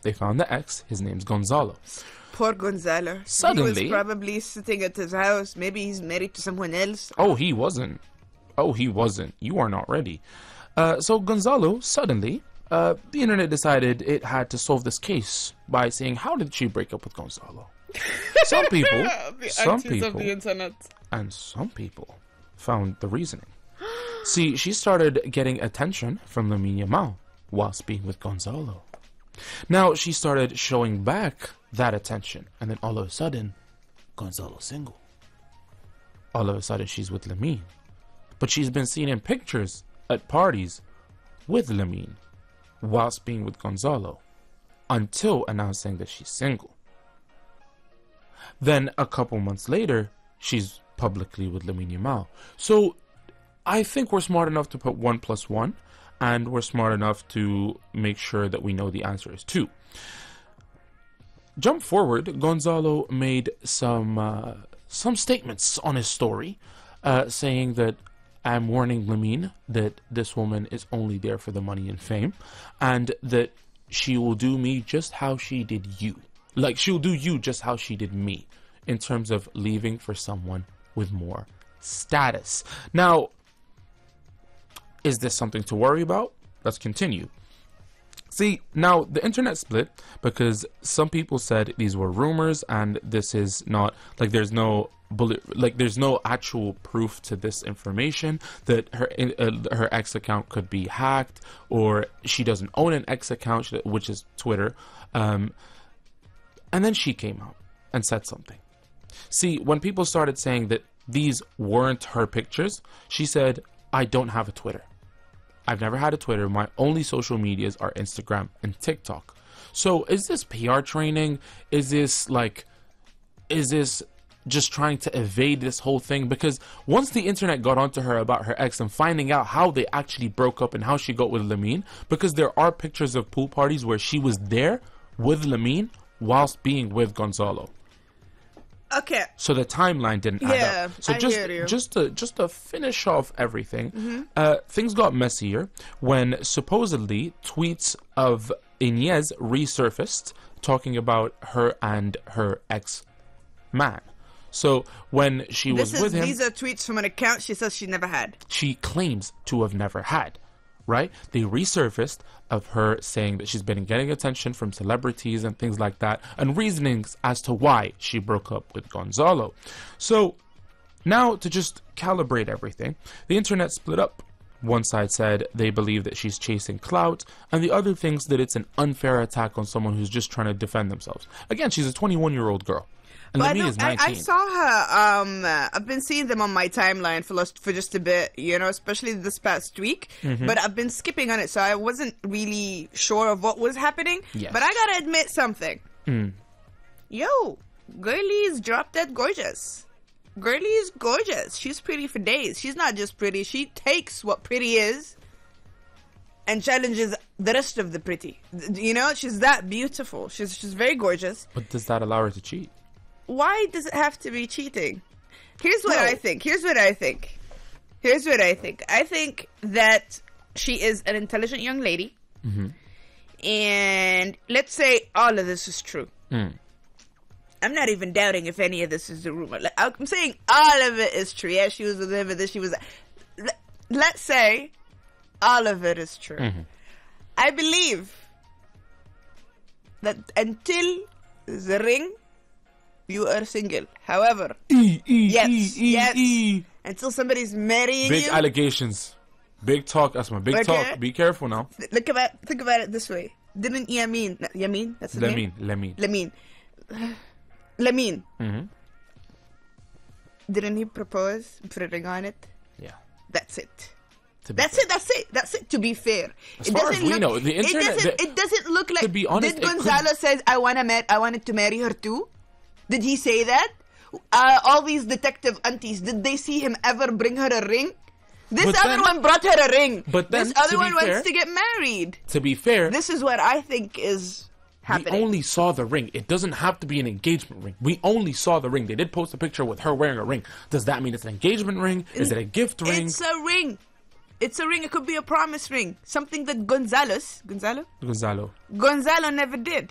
they found the ex. His name's Gonzalo. Poor Gonzalo. Suddenly, he was probably sitting at his house. Maybe he's married to someone else. Oh, he wasn't. You are not ready. So Gonzalo, suddenly, the internet decided it had to solve this case by saying, how did she break up with Gonzalo? Some people, Of the internet. and some people found the reasoning. See, she started getting attention from Lamine Yamal whilst being with Gonzalo. Now she started showing back that attention, and then all of a sudden, Gonzalo's single. All of a sudden, she's with Lamine. But she's been seen in pictures at parties with Lamine whilst being with Gonzalo until announcing that she's single. Then a couple months later, she's publicly with Lamine Yamal. So I think we're smart enough to put 1 + 1, and we're smart enough to make sure that we know the answer is 2. Jump forward, Gonzalo made some statements on his story, saying that I'm warning Lamine that this woman is only there for the money and fame, and that she will do me just how she did you. Like, she'll do you just how she did me, in terms of leaving for someone with more status. Now, is this something to worry about? Let's continue. See, now the internet split because some people said these were rumors and this is not, like, there's no actual proof to this information, that her X account could be hacked, or she doesn't own an X account, which is Twitter. And then she came out and said something. See, when people started saying that these weren't her pictures, she said, I don't have a Twitter. I've never had a Twitter. My only social medias are Instagram and TikTok. So is this PR training? Is this just trying to evade this whole thing? Because once the internet got onto her about her ex and finding out how they actually broke up and how she got with Lamine, because there are pictures of pool parties where she was there with Lamine whilst being with Gonzalo. Okay. So the timeline didn't add up. So I hear you. just to finish off everything, things got messier when supposedly tweets of Inez resurfaced talking about her and her ex-man. So when she was with him, these are tweets from an account she says she never had. she claims to have never had, right? They resurfaced of her saying that she's been getting attention from celebrities and things like that, and reasonings as to why she broke up with Gonzalo. So now, to just calibrate everything, the internet split up. One side said they believe that she's chasing clout, and the other thinks that it's an unfair attack on someone who's just trying to defend themselves. Again, she's a 21-year-old girl. And But Lamine no, is 19. I saw her. I've been seeing them on my timeline for just a bit, especially this past week. But I've been skipping on it, so I wasn't really sure of what was happening. Yes. But I gotta admit something. Yo, girlie's drop dead gorgeous. Girlie's gorgeous. She's pretty for days. She's not just pretty. She takes what pretty is and challenges the rest of the pretty. She's that beautiful. She's very gorgeous. But does that allow her to cheat? Why does it have to be cheating? Here's what I think. I think that she is an intelligent young lady. And let's say all of this is true. I'm not even doubting if any of this is a rumor. I'm saying all of it is true. Yeah, she was with him and then she was... Let's say all of it is true. I believe that until the ring, you are single. However, yes, until somebody's marrying Big you. allegations. Big talk, Asma. Big talk. Be careful now. Think about it this way. Didn't Yamin? That's his name? Lamine. Didn't he propose, put a ring on it? Yeah. That's it. That's it. To be fair, As far as we know, the internet. It doesn't look like. To be honest, did Gonzalo says I wanted to marry her too? Did he say that? All these detective aunties, did they see him ever bring her a ring? This other one brought her a ring. But then, this other one wants to get married. To be fair, this is what I think is happening. We only saw the ring. It doesn't have to be an engagement ring. We only saw the ring. They did post a picture with her wearing a ring. Does that mean it's an engagement ring? Is it a gift ring? It's a ring. It's a ring. It could be a promise ring. Something that Gonzalo never did.